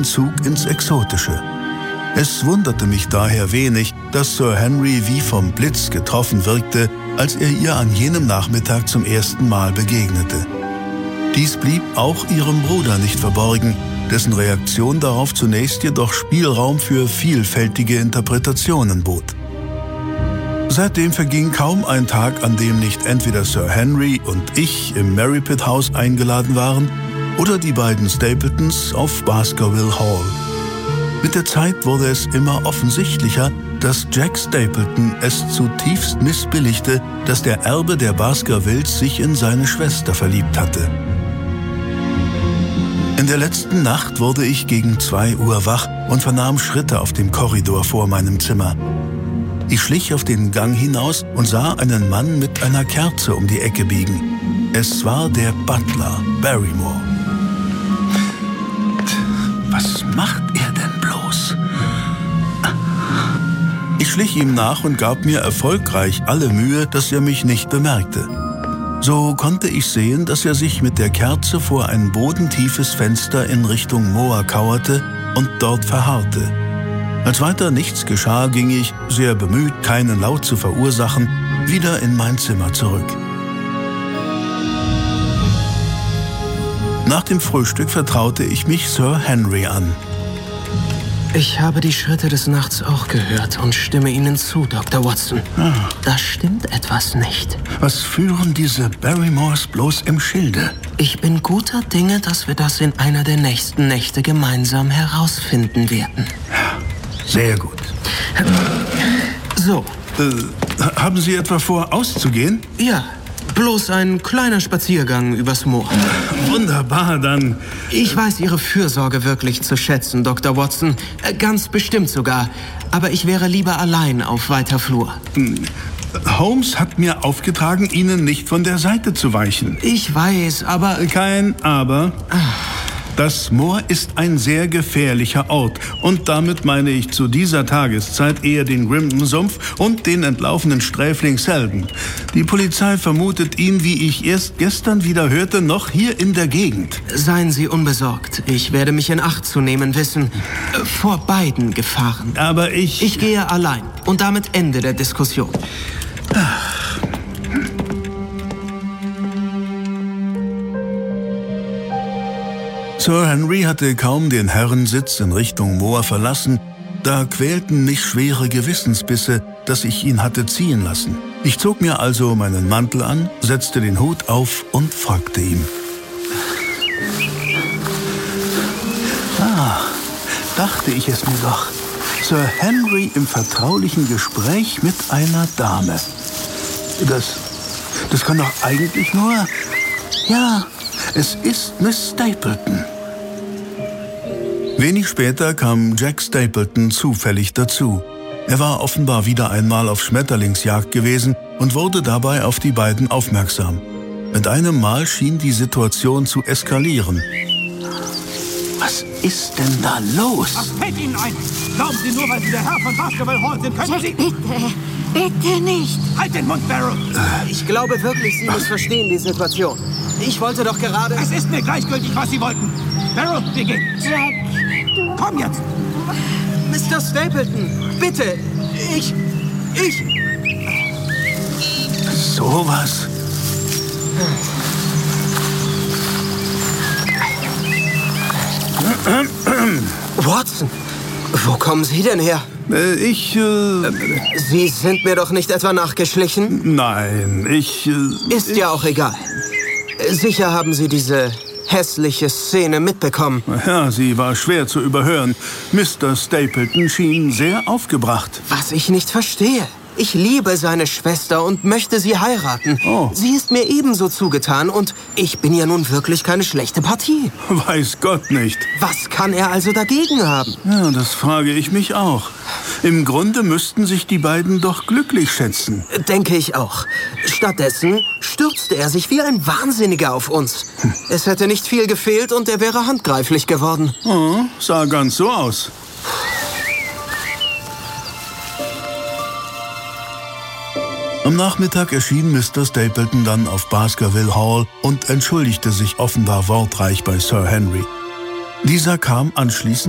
nächsten Zug ins Exotische. Es wunderte mich daher wenig, dass Sir Henry wie vom Blitz getroffen wirkte, als er ihr an jenem Nachmittag zum ersten Mal begegnete. Dies blieb auch ihrem Bruder nicht verborgen, dessen Reaktion darauf zunächst jedoch Spielraum für vielfältige Interpretationen bot. Seitdem verging kaum ein Tag, an dem nicht entweder Sir Henry und ich im Merripit House eingeladen waren oder die beiden Stapletons auf Baskerville Hall. Mit der Zeit wurde es immer offensichtlicher, dass Jack Stapleton es zutiefst missbilligte, dass der Erbe der Baskervilles sich in seine Schwester verliebt hatte. In der letzten Nacht wurde ich gegen 2 Uhr wach und vernahm Schritte auf dem Korridor vor meinem Zimmer. Ich schlich auf den Gang hinaus und sah einen Mann mit einer Kerze um die Ecke biegen. Es war der Butler, Barrymore. Was macht er denn bloß? Ich schlich ihm nach und gab mir erfolgreich alle Mühe, dass er mich nicht bemerkte. So konnte ich sehen, dass er sich mit der Kerze vor ein bodentiefes Fenster in Richtung Moor kauerte und dort verharrte. Als weiter nichts geschah, ging ich, sehr bemüht, keinen Laut zu verursachen, wieder in mein Zimmer zurück. Nach dem Frühstück vertraute ich mich Sir Henry an. Ich habe die Schritte des Nachts auch gehört und stimme Ihnen zu, Dr. Watson. Da stimmt etwas nicht. Was führen diese Barrymores bloß im Schilde? Ich bin guter Dinge, dass wir das in einer der nächsten Nächte gemeinsam herausfinden werden. Sehr gut. So. Haben Sie etwa vor, auszugehen? Ja, bloß ein kleiner Spaziergang übers Moor. Wunderbar, dann. Ich weiß Ihre Fürsorge wirklich zu schätzen, Dr. Watson. Ganz bestimmt sogar. Aber ich wäre lieber allein auf weiter Flur. Holmes hat mir aufgetragen, Ihnen nicht von der Seite zu weichen. Ich weiß, aber... Kein Aber. Das Moor ist ein sehr gefährlicher Ort und damit meine ich zu dieser Tageszeit eher den Grimpen-Sumpf und den entlaufenen Sträfling Selden. Die Polizei vermutet ihn, wie ich erst gestern wieder hörte, noch hier in der Gegend. Seien Sie unbesorgt. Ich werde mich in Acht zu nehmen wissen. Vor beiden Gefahren. Aber Ich gehe allein und damit Ende der Diskussion. Sir Henry hatte kaum den Herrensitz in Richtung Moor verlassen, da quälten mich schwere Gewissensbisse, dass ich ihn hatte ziehen lassen. Ich zog mir also meinen Mantel an, setzte den Hut auf und folgte ihm. Dachte ich es mir doch. Sir Henry im vertraulichen Gespräch mit einer Dame. Das kann doch eigentlich nur... Ja, es ist Miss Stapleton. Wenig später kam Jack Stapleton zufällig dazu. Er war offenbar wieder einmal auf Schmetterlingsjagd gewesen und wurde dabei auf die beiden aufmerksam. Mit einem Mal schien die Situation zu eskalieren. Was ist denn da los? Was fällt Ihnen ein? Glauben Sie nur, weil Sie der Herr von Baskerville Hall sind, können Sie... Bitte nicht. Halt den Mund, Barrow! Ich glaube wirklich, Sie missverstehen die Situation. Ich wollte doch gerade... Es ist mir gleichgültig, was Sie wollten. Barrow, wir gehen. Jack, Komm jetzt! Mr. Stapleton, bitte! Ich... Sowas? Watson, wo kommen Sie denn her? Sie sind mir doch nicht etwa nachgeschlichen? Nein, Ist ja auch egal. Sicher haben Sie diese hässliche Szene mitbekommen. Ja, sie war schwer zu überhören. Mr. Stapleton schien sehr aufgebracht. Was ich nicht verstehe. Ich liebe seine Schwester und möchte sie heiraten. Oh. Sie ist mir ebenso zugetan und ich bin ja nun wirklich keine schlechte Partie. Weiß Gott nicht. Was kann er also dagegen haben? Ja, das frage ich mich auch. Im Grunde müssten sich die beiden doch glücklich schätzen. Denke ich auch. Stattdessen stürzte er sich wie ein Wahnsinniger auf uns. Es hätte nicht viel gefehlt und er wäre handgreiflich geworden. Oh, sah ganz so aus. Am Nachmittag erschien Mr. Stapleton dann auf Baskerville Hall und entschuldigte sich offenbar wortreich bei Sir Henry. Dieser kam anschließend